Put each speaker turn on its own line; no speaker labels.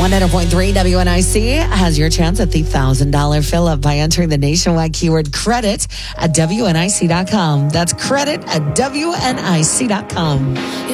100.3 WNIC has your chance at the $1,000 fill-up by entering the nationwide keyword credit at WNIC.com. That's credit at WNIC.com.